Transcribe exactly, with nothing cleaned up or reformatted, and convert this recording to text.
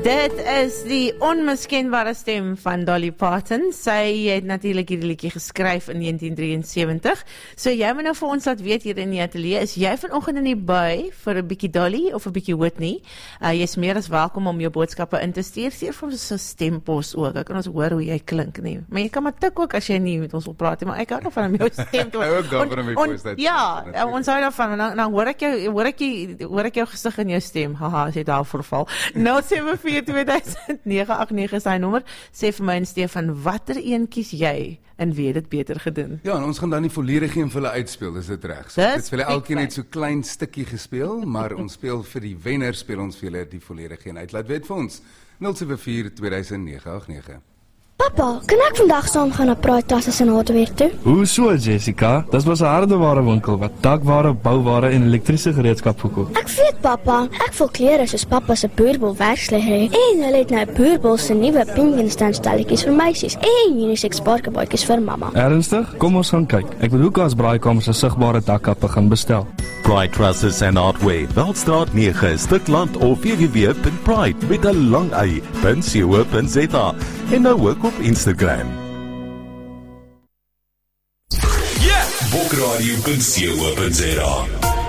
Dit is die onmiskenbare stem van Dolly Parton. Sy het natuurlik hierdie liedjie geskryf in negentien drieënsewentig. So jy moet nou vir ons laat weet hier in die ateljee, is jy vanoggend in die bui vir 'n bietjie Dolly of 'n bietjie Whitney? Uh, jy is meer as welkom om jou boodskappe in te stuur. Stuur vir ons 'n stempos ook. Ek kan ons hoor hoe jy klink nie. Maar jy kan maar tik ook as jy nie met ons wil praat nie, maar ek hou nog van om jou stem te hoor. Ja, ons hou daarvan. Dan dan hoor ek jou hoor ek jy hoor ek jou gesig in jou stem. Haha, as jy daar voorval. nul sewe vier twee nege agt nege is hy nommer. Sê vir my en Stefan, watter een kies jy en wie het dit beter gedoen? Ja, en ons gaan dan die volledige een vir hulle uitspeel, dis dit reg. So, dit vir hulle elkeen net so klein stukkie gespeel, maar ons speel vir die wenner, speel ons vir hulle die volledige een uit. Laat weet vir ons, nul sewe vier twee nege agt nege. Papa, kan ek vandag saam gaan na Pride Classes in Hardware toe? Hoe so, Jessica? Dis was 'n hardeware winkel wat dakware, bouware en elektriese gereedskap verkoop. Ek weet, papa. Ek wil klere soos papa se boerbol werksliggery. En hulle het nou boerbol se nuwe pinguïnstandstalletjies vir meisies en unisex parkebootjies vir mamma. Ernstig? Kom ons gaan kyk. Ek wil ook as braaikamers 'n sigbare dakkappe gaan bestel. Pride Trusses and Hardware, Veldstraat nege, Stikland of w w w punt pride met 'n lang y punt co punt z a en nou ook op Instagram. Yeah! Bookradio punt co punt z a